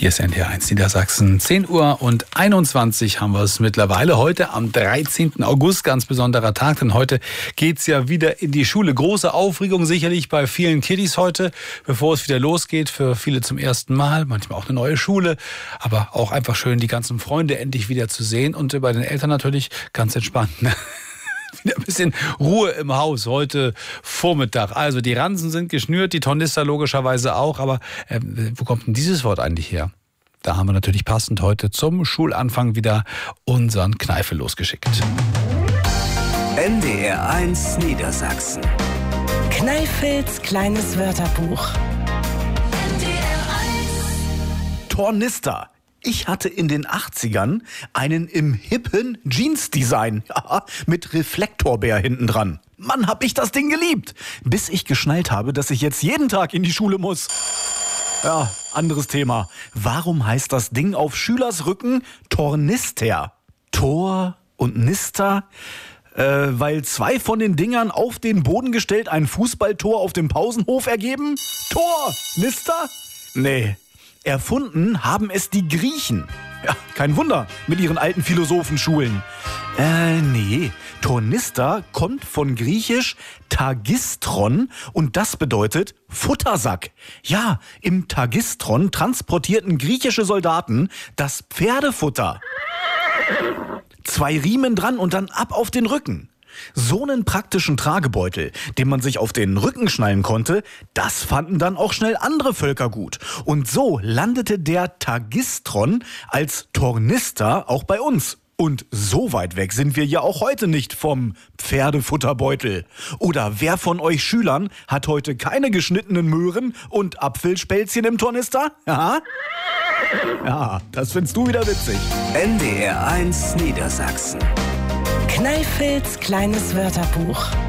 Hier ist NDR1 Niedersachsen. 10:21 Uhr haben wir es mittlerweile. Heute am 13. August, ganz besonderer Tag, denn heute geht's ja wieder in die Schule. Große Aufregung sicherlich bei vielen Kiddies heute, bevor es wieder losgeht. Für viele zum ersten Mal, manchmal auch eine neue Schule. Aber auch einfach schön, die ganzen Freunde endlich wieder zu sehen. Und bei den Eltern natürlich ganz entspannt. Wieder ein bisschen Ruhe im Haus heute Vormittag. Also die Ransen sind geschnürt, die Tornister logischerweise auch. Aber wo kommt denn dieses Wort eigentlich her? Da haben wir natürlich passend heute zum Schulanfang wieder unseren Kneifel losgeschickt. NDR1 Niedersachsen. Kneifels kleines Wörterbuch. Tornister. Ich hatte in den 80ern einen im hippen Jeans-Design, ja, mit Reflektorbär hinten dran. Mann, hab ich das Ding geliebt, bis ich geschnallt habe, dass ich jetzt jeden Tag in die Schule muss. Ja, anderes Thema. Warum heißt das Ding auf Schülers Rücken Tornister? Tor und Nister? Weil zwei von den Dingern auf den Boden gestellt ein Fußballtor auf dem Pausenhof ergeben? Tor, Nister? Nee. Erfunden haben es die Griechen. Ja, kein Wunder, mit ihren alten Philosophenschulen. Nee. Tornister kommt von griechisch Tagistron und das bedeutet Futtersack. Ja, im Tagistron transportierten griechische Soldaten das Pferdefutter. 2 Riemen dran und dann ab auf den Rücken. So einen praktischen Tragebeutel, den man sich auf den Rücken schnallen konnte, das fanden dann auch schnell andere Völker gut. Und so landete der Tagistron als Tornister auch bei uns. Und so weit weg sind wir ja auch heute nicht vom Pferdefutterbeutel. Oder wer von euch Schülern hat heute keine geschnittenen Möhren und Apfelspälzchen im Tornister? Ja? Ja, das findest du wieder witzig. NDR1 Niedersachsen. Kneifels kleines Wörterbuch.